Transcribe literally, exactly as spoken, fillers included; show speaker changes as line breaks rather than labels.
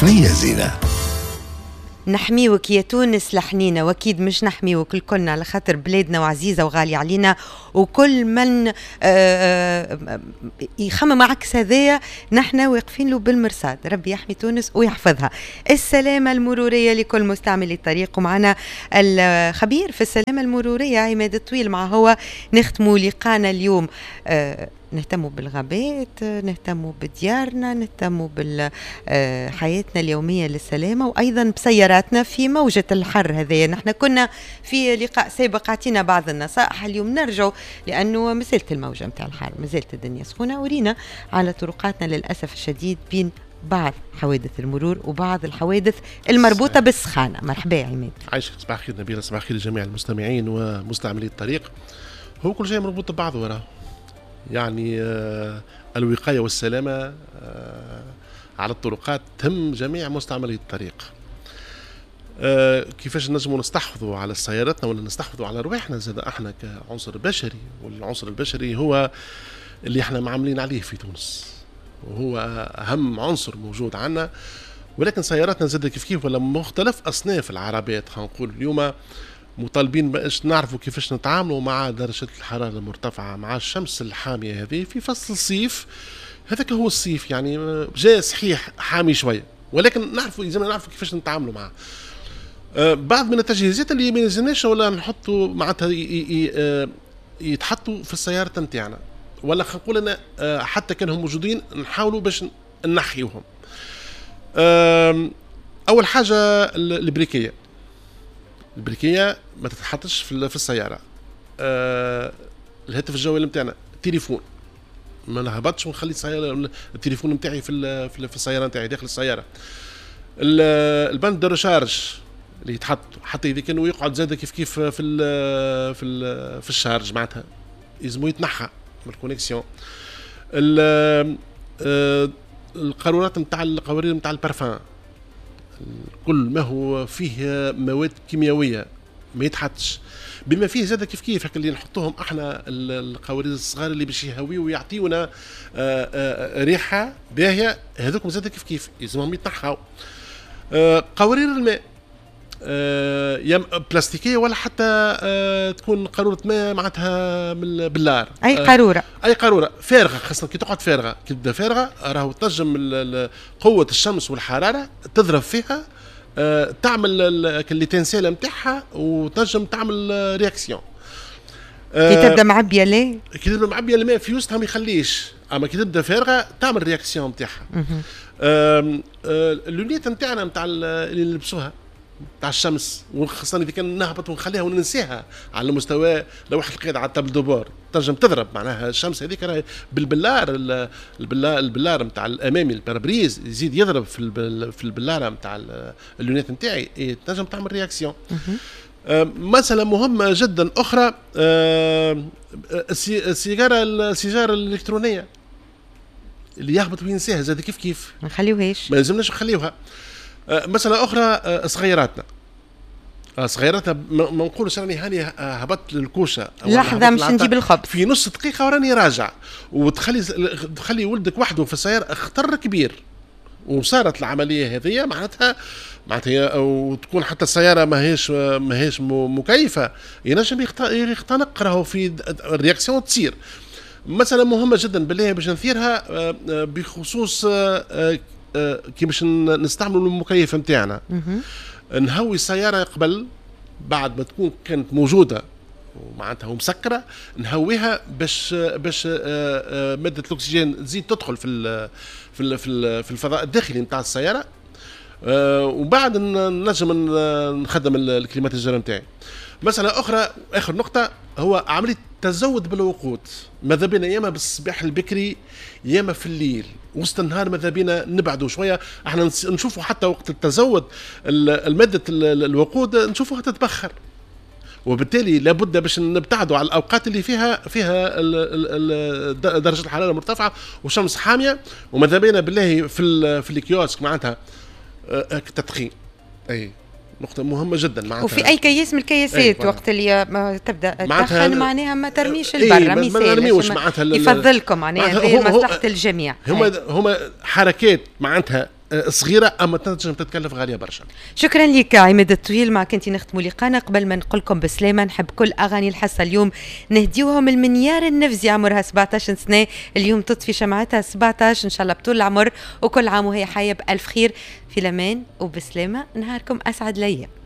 شنية زينة؟
نحميوك يا تونس لحنينا، واكيد مش نحميوك الكلنا على خاطر بلادنا وعزيزة وغالية علينا، وكل من يخمم عكس هذايا نحن واقفين له بالمرصاد. ربي يحمي تونس ويحفظها. السلامة المرورية لكل مستعمل الطريق، ومعنا الخبير في السلامة المرورية عماد الطويل. مع هو نختموا لقانا اليوم، نهتموا بالغابات، نهتموا بديارنا، نهتموا بحياتنا اليومية للسلامة، وأيضا بسياراتنا في موجة الحر هذه. نحن كنا في لقاء سابق عطينا بعض النصائح، اليوم نرجع لأنه مازالت الموجة متاع الحر، مازالت الدنيا سخونة، ورينا على طرقاتنا للأسف الشديد بين بعض حوادث المرور وبعض الحوادث المربوطة بالسخانة. مرحبا يا عماد.
عايشك، صباح خير نبيلة، صباح خير لجميع المستمعين ومستعملي الطريق. هو كل شيء مربوط ببعضه وراه، يعني آه الوقاية والسلامة آه على الطرقات تهم جميع مستعملي الطريق. آه كيفاش نجموا نستحفظوا على سيارتنا ولا نستحفظوا على رواحنا زاد احنا كعنصر بشري، والعنصر البشري هو اللي احنا معاملين عليه في تونس، وهو أهم عنصر موجود عنا. ولكن سياراتنا زاد كيف كيف ولا مختلف أصناف العربيات، خلينا نقول اليوم مطالبين باش نعرفوا كيفاش نتعاملوا مع درجة الحرارة المرتفعة، مع الشمس الحامية هذه في فصل الصيف. هذاك هو الصيف، يعني جاء صحيح حامي شوية، ولكن نعرفوا لازم نعرفوا كيفاش نتعاملوا معه. أه بعض من التجهيزات اللي ما يلزمناش ولا نحطوا معناتها يتحطوا في السيارة نتاعنا، ولا خلينا نقول أنا أه حتى كانهم موجودين نحاولوا باش نحيوهم. أه أول حاجة البريكية. البريكية ما تتحطش في في السيارة. أه الهاتف الجوال نتاعنا، التليفون ما نهبطش ونخلي السيارة التليفون نتاعي في في السيارة نتاعي داخل السيارة. البند دو ريشارج اللي يتحط حتى إذا كانوا يقعد زاد كيف كيف في ال في ال في الشارج معناتها يلزمو يتنحى من الكونيكسيون. القارورات نتاع القوارير نتاع البارفان، كل ما هو فيه مواد كيميائيه ما يتحطش، بما فيه زاد كيف كيف هكا اللي نحطوهم احنا القوارير الصغار اللي باش يهويوا ويعطيونا ريحه باهيه، هذوك زاد كيف كيف يلزمهم يتنحاو. قوارير الماء يا بلاستيكيه ولا حتى تكون قاروره ماء معناتها من باللار،
اي قاروره
اي قاروره فارغه، خاصه كي تقعد فارغه، كي تبدا فارغه راهو تنجم قوه الشمس والحراره تضرب فيها، أه تعمل الليتنسيل نتاعها وتنجم تعمل رياكسيون.
أه كي تبدا معبيه ليه؟
كي تبدا معبيه الماء في وسطها ما يخليش، اما كي تبدا فارغه تعمل رياكسيون نتاعها. أه أه اللونيت نتاعنا نتاع اللي نلبسوها تاع الشمس، وخاصة إذا كان نهبط ونخليها وننسيها على مستوى لوحة القيادة على التابل دوبور تنجم تضرب معناها الشمس هذيك راهي بالبلار البلار البلار نتاع الأمامي البارابريز يزيد يضرب في في البلارة نتاع اللونات نتاعي تنجم تعمل رياكسيون. آه مسألة مهمة جدا أخرى، آه السيجارة السيجارة الإلكترونية اللي يهبط وينساها زاد كيف كيف
ما نخليوهاش،
ما لازمناش نخليوها. مسألة أخرى صغيراتنا صغيراتنا ما نقولش راني هاني هبطت للكوشة
لحظة مش نجيب الخبز
في نص دقيقة وراني راجع، وتخلي تخلي ولدك وحده في السيارة خطر كبير. وصارت العملية هذه معناتها معناتها وتكون حتى السيارة ماهيش ماهيش مكيفة ينجم يختنق راهو في الرياكسيون تصير. مسألة مهمة جدا بالله باش نثيرها بخصوص كي باش نستعملوا المكيف نتاعنا. نهوي السيارة قبل بعد ما تكون كانت موجودة ومعناتها ومسكرة، نهويها باش باش مادة الأكسجين تزيد تدخل في ال في ال في الفضاء الداخلي نتاع السيارة، وبعد نجم نخدم الكليماتيزور نتاعي. مسألة أخرى، آخر نقطة، هو عملية تزود بالوقود. ماذا بينا ياما بالصباح البكري ياما في الليل وسط النهار، ماذا بينا نبعدوا شوية. احنا نشوفوا حتى وقت التزود المادة الوقود نشوفوها تتبخر، وبالتالي لابد باش نبتعدوا على الأوقات اللي فيها فيها درجة الحرارة المرتفعة وشمس حامية. وماذا بينا بالله في في الكيوسك معناتها التدخين، أي نقطة مهمة جدا معناتها.
وفي أي كيس من الكياسات أي وقت اللي ما تبدأ تدخن معناها ما ترميش
ايه
البرة،
ما نرميوش معناتها
يفضلكم معناها هذه مصلحة الجميع.
هما هما حركات معناتها صغيره اما تنجم تتكلف غاليه برشا.
شكرا لك عماد الطويل. معك انت نختموا لقانا. قبل ما نقول لكم بسلامه نحب كل اغاني الحصه اليوم نهديوهم المنيار النفزي عمرها سبعطاش سنه، اليوم تطفي شمعتها سبعطاش ان شاء الله بطول العمر، وكل عام وهي حيه بالف خير. في الامان وبسلامه، نهاركم اسعد ليا.